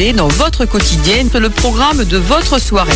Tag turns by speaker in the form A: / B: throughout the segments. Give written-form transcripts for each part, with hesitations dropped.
A: télé dans votre quotidien, le programme de votre soirée.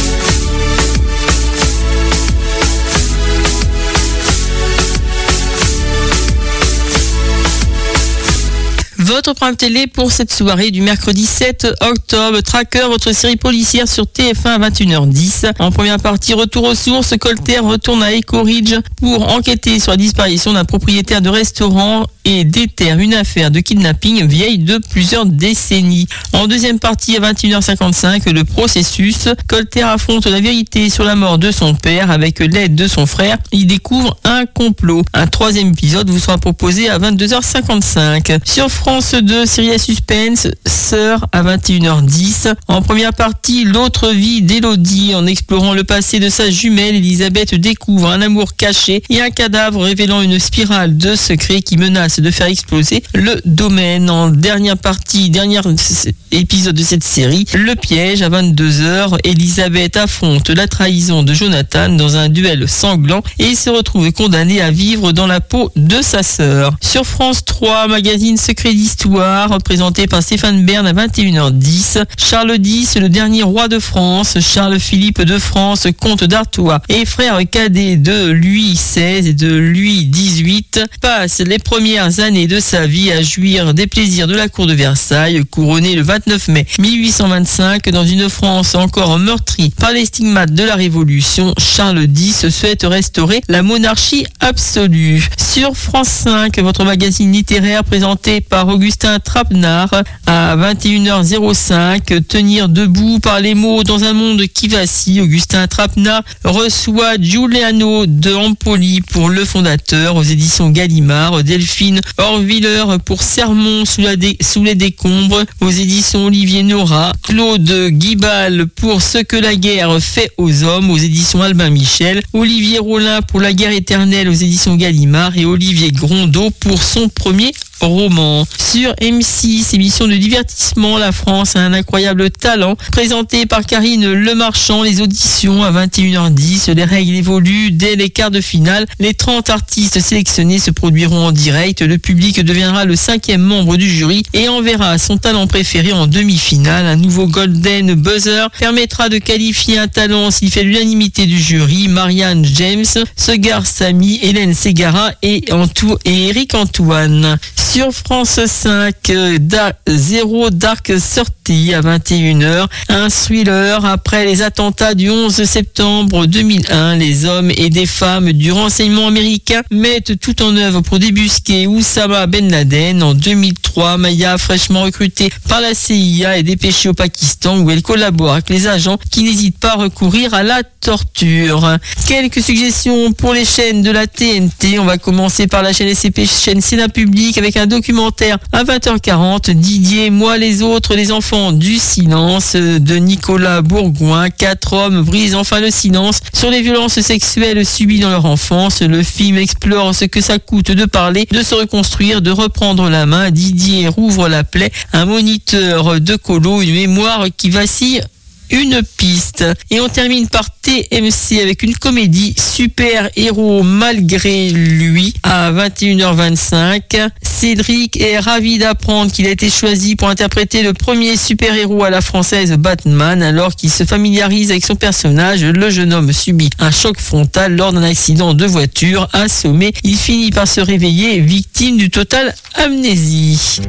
A: Votre programme télé pour cette soirée du mercredi 7 octobre. Tracker, votre série policière sur TF1 à 21h10. En première partie, retour aux sources. Colter retourne à Echo Ridge pour enquêter sur la disparition d'un propriétaire de restaurant et déterre une affaire de kidnapping vieille de plusieurs décennies. En deuxième partie, à 21h55, le processus. Colter affronte la vérité sur la mort de son père avec l'aide de son frère. Il découvre un complot. Un troisième épisode vous sera proposé à 22h55. Sur France 2, série à suspense, Sœur à 21h10. En première partie, l'autre vie d'Élodie. En explorant le passé de sa jumelle, Elisabeth découvre un amour caché et un cadavre révélant une spirale de secrets qui menace de faire exploser le domaine. En dernière partie, dernier épisode de cette série, le piège à 22h. Elisabeth affronte la trahison de Jonathan dans un duel sanglant et se retrouve condamnée à vivre dans la peau de sa sœur. Sur France 3, magazine Secret d'Histoire, présenté par Stéphane Bern à 21h10. Charles X, le dernier roi de France. Charles-Philippe de France, comte d'Artois et frère cadet de Louis XVI et de Louis XVIII, passe les premières années de sa vie à jouir des plaisirs de la cour de Versailles. Couronné le 29 mai 1825 dans une France encore meurtrie par les stigmates de la Révolution, Charles X souhaite restaurer la monarchie absolue. Sur France 5, votre magazine littéraire présenté par Augustin Trapenard à 21h05. Tenir debout par les mots dans un monde qui vacille. Augustin Trapenard reçoit Giuliano de Empoli pour Le Fondateur aux éditions Gallimard. Delphine Orviller pour Sermon sous les décombres aux éditions Olivier Nora. Claude Guibal pour Ce que la guerre fait aux hommes aux éditions Albin Michel. Olivier Rollin pour La guerre éternelle aux éditions Gallimard et Olivier Grondeau pour son premier roman. Sur M6, émission de divertissement, La France a un incroyable talent, présenté par Karine Lemarchand. Les auditions à 21h10. Les règles évoluent dès les quarts de finale. Les 30 artistes sélectionnés se produiront en direct. Le public deviendra le 5e membre du jury et enverra son talent préféré en demi-finale. Un nouveau Golden Buzzer permettra de qualifier un talent s'il fait l'unanimité du jury. Marianne James, Segar Samy, Hélène Ségara et Eric Antoine. Sur France 5, Zero Dark Thirty à 21h. Un thriller après les attentats du 11 septembre 2001. Les hommes et des femmes du renseignement américain mettent tout en œuvre pour débusquer Oussama Ben Laden. En 2003, Maya, fraîchement recrutée par la CIA, est dépêchée au Pakistan où elle collabore avec les agents qui n'hésitent pas à recourir à la torture. Quelques suggestions pour les chaînes de la TNT. On va commencer par la chaîne SCP, chaîne Sénat Public, avec un documentaire à 20h40. Didier, moi les autres, les enfants du silence de Nicolas Bourgoin. 4 hommes brisent enfin le silence sur les violences sexuelles subies dans leur enfance. Le film explore ce que ça coûte de parler, de se reconstruire, de reprendre la main. Didier rouvre la plaie, un moniteur de colo, une mémoire qui vacille, une piste. Et on termine par TMC avec une comédie, Super héros malgré lui à 21h25. Cédric est ravi d'apprendre qu'il a été choisi pour interpréter le premier super-héros à la française, Batman. Alors qu'il se familiarise avec son personnage, le jeune homme subit un choc frontal lors d'un accident de voiture. Assommé, il finit par se réveiller victime du total amnésie.